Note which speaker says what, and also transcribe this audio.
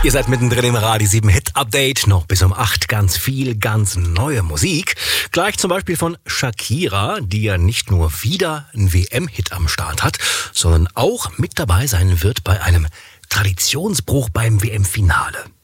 Speaker 1: Ihr seid mittendrin im Radio 7 Hit Update. Noch bis um 8 ganz viel, ganz neue Musik. Gleich zum Beispiel von Shakira, die ja nicht nur wieder einen WM-Hit am Start hat, sondern auch mit dabei sein wird bei einem Traditionsbruch beim WM-Finale.